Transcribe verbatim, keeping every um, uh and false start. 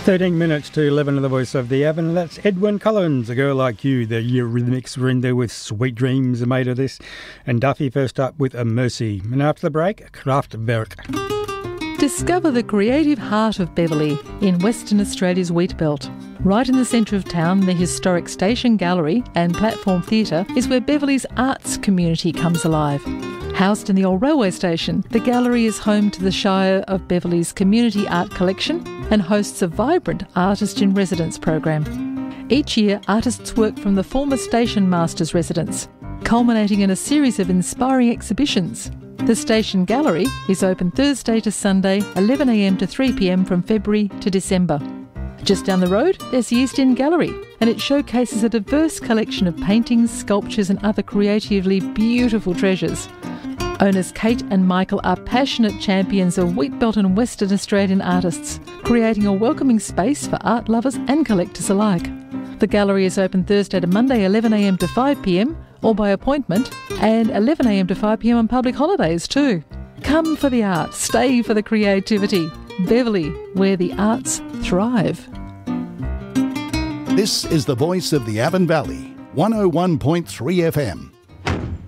thirteen minutes to eleven of the voice of the Avon. That's Edwyn Collins, A Girl Like You. The Eurythmics were in there with Sweet Dreams are made of this. And Duffy first up with A Mercy. And after the break, Kraftwerk. Discover the creative heart of Beverley in Western Australia's wheat belt. Right in the centre of town, the historic Station Gallery and Platform Theatre is where Beverley's arts community comes alive. Housed in the old railway station, the gallery is home to the Shire of Beverley's community art collection and hosts a vibrant Artist-in-Residence program. Each year, artists work from the former station master's residence, culminating in a series of inspiring exhibitions. The Station Gallery is open Thursday to Sunday, eleven a m to three p m from February to December. Just down the road, there's the East End Gallery, and it showcases a diverse collection of paintings, sculptures and other creatively beautiful treasures. Owners Kate and Michael are passionate champions of Wheatbelt and Western Australian artists, creating a welcoming space for art lovers and collectors alike. The gallery is open Thursday to Monday, eleven a m to five p m, or by appointment, and eleven a m to five p m on public holidays too. Come for the art, stay for the creativity. Beverley, where the arts thrive. This is the voice of the Avon Valley, one oh one point three F M.